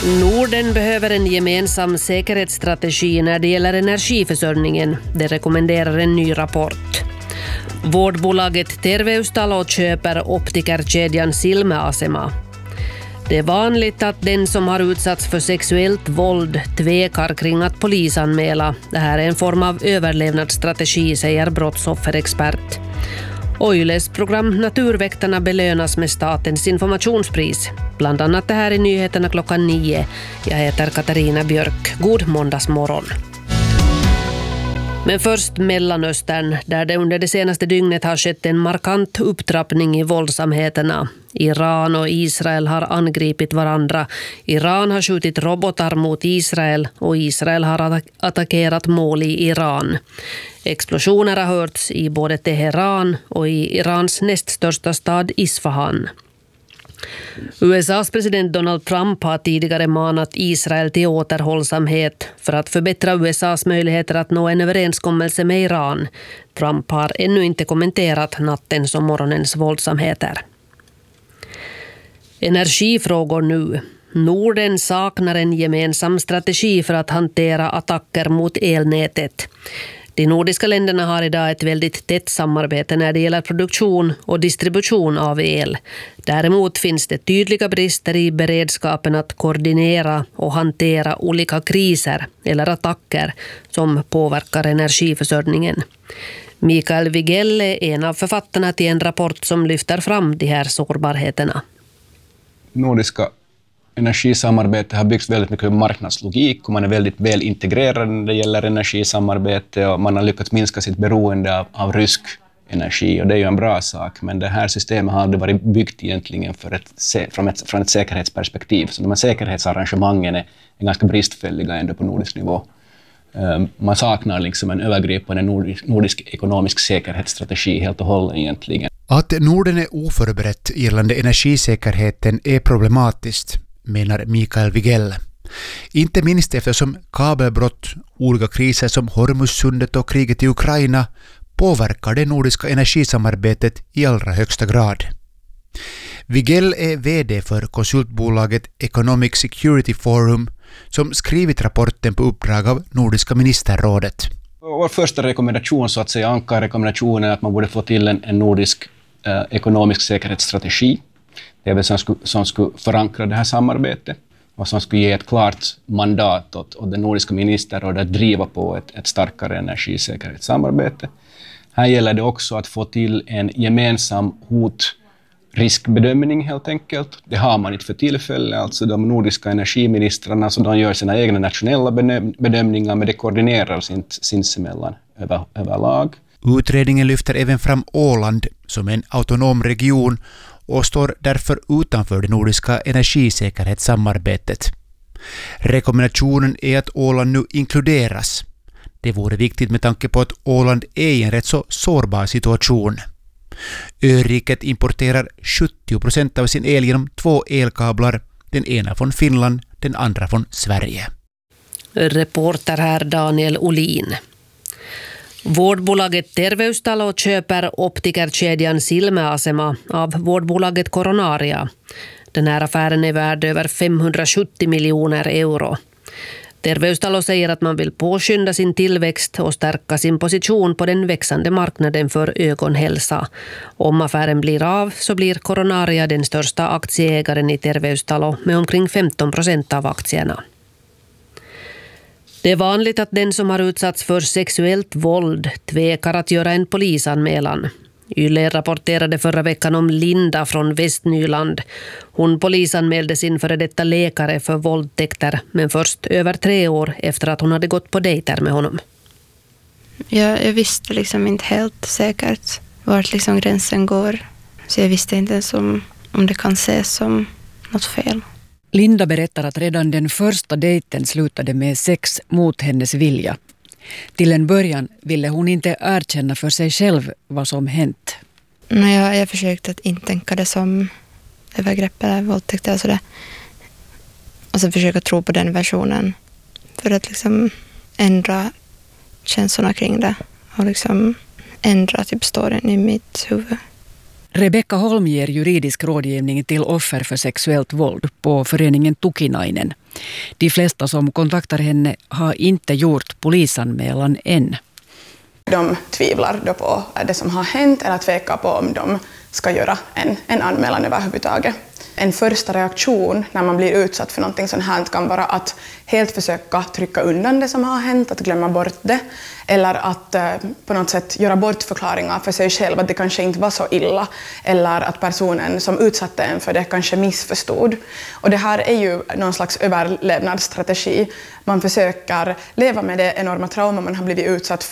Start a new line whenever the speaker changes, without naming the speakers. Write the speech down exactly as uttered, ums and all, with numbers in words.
Norden behöver en gemensam säkerhetsstrategi när det gäller energiförsörjningen. Det rekommenderar en ny rapport. Vårdbolaget Terveystalo köper optikerkedjan Silmäasema. Det är vanligt att den som har utsatts för sexuellt våld tvekar kring att polisanmäla. Det här är en form av överlevnadsstrategi, säger brottsofferexpert. Och Yles program Naturväktarna belönas med statens informationspris. Bland annat det här i nyheterna klockan nio. Jag heter Katarina Björk. God måndagsmorgon. Men först Mellanöstern, där det under det senaste dygnet har skett en markant upptrappning i våldsamheterna. Iran och Israel har angripit varandra. Iran har skjutit robotar mot Israel och Israel har attack- attackerat mål i Iran. Explosioner har hörts i både Teheran och i Irans näst största stad Isfahan. U S A:s president Donald Trump har tidigare manat Israel till återhållsamhet för att förbättra U S A:s möjligheter att nå en överenskommelse med Iran. Trump har ännu inte kommenterat nattens och morgonens våldsamheter. Energifrågor nu. Norden saknar en gemensam strategi för att hantera attacker mot elnätet. De nordiska länderna har idag ett väldigt tätt samarbete när det gäller produktion och distribution av el. Däremot finns det tydliga brister i beredskapen att koordinera och hantera olika kriser eller attacker som påverkar energiförsörjningen. Mikael Wigell är en av författarna till en rapport som lyfter fram de här sårbarheterna.
Nordiska energisamarbete har byggts väldigt mycket med marknadslogik och man är väldigt väl integrerad när det gäller energisamarbete och man har lyckats minska sitt beroende av, av rysk energi och det är ju en bra sak, men det här systemet har aldrig varit byggt egentligen för ett, från, ett, från ett säkerhetsperspektiv, så de här säkerhetsarrangemangen är, är ganska bristfälliga ändå på nordisk nivå. Um, man saknar liksom en övergripande nordisk, nordisk ekonomisk säkerhetsstrategi helt och hållet egentligen.
Att Norden är oförberett gällande energisäkerheten är problematiskt, menar Mikael Wigell. Inte minst eftersom kabelbrott, olika kriser som Hormuzsundet och kriget i Ukraina påverkar det nordiska energisamarbetet i allra högsta grad. Wigell är vd för konsultbolaget Economic Security Forum som skrivit rapporten på uppdrag av Nordiska ministerrådet.
Vår första rekommendation, så att säga ankarrekommendationen, är att man borde få till en, en nordisk eh, ekonomisk säkerhetsstrategi. Det är väl som skulle, som skulle förankra det här samarbetet och som skulle ge ett klart mandat åt, åt den nordiska ministerrådet att driva på ett, ett starkare energisäkerhetssamarbete. Här gäller det också att få till en gemensam hotriskbedömning helt enkelt. Det har man inte för tillfälle, alltså de nordiska energiministrarna, så de gör sina egna nationella bedömningar, men det koordineras inte sinsemellan över, överlag.
Utredningen lyfter även fram Åland som en autonom region och står därför utanför det nordiska energisäkerhetssamarbetet. Rekommendationen är att Åland nu inkluderas. Det vore viktigt med tanke på att Åland är i en rätt så sårbar situation. Öriket importerar sjuttio procent av sin el genom två elkablar, den ena från Finland, den andra från Sverige.
Reporter här Daniel Olin. Vårdbolaget Terveystalo köper optikerkedjan Silmäasema av vårdbolaget Coronaria. Den här affären är värd över femhundrasjuttio miljoner euro. Terveystalo säger att man vill påskynda sin tillväxt och stärka sin position på den växande marknaden för ögonhälsa. Om affären blir av så blir Coronaria den största aktieägaren i Terveystalo med omkring femton procent av aktierna. Det är vanligt att den som har utsatts för sexuellt våld tvekar att göra en polisanmälan. Yle rapporterade förra veckan om Linda från Västnyland. Hon polisanmälde sin före detta läkare för våldtäkter, men först över tre år efter att hon hade gått på dejter med honom.
Jag, jag visste liksom inte helt säkert vart liksom gränsen går. Så jag visste inte ens om, om det kan ses som något fel.
Linda berättar att redan den första dejten slutade med sex mot hennes vilja. Till en början ville hon inte erkänna för sig själv vad som hänt.
Nej, jag, jag försökte att inte tänka det som övergrepp eller våldtäkt eller sådär. Och sen försöka tro på den versionen för att liksom ändra känslorna kring det och liksom ändra typ storyn i mitt huvud.
Rebecka Holm ger juridisk rådgivning till offer för sexuellt våld på föreningen Tukinainen. De flesta som kontaktar henne har inte gjort polisanmälan än.
De tvivlar då på det som har hänt eller tvekar på om de ska göra en, en anmälan överhuvudtaget. En första reaktion när man blir utsatt för någonting sånt här kan vara att helt försöka trycka undan det som har hänt, att glömma bort det. Eller att eh, på något sätt göra bortförklaringar för sig själv, att det kanske inte var så illa. Eller att personen som utsatte en för det kanske missförstod. Och det här är ju någon slags överlevnadsstrategi. Man försöker leva med det enorma trauma man har blivit utsatt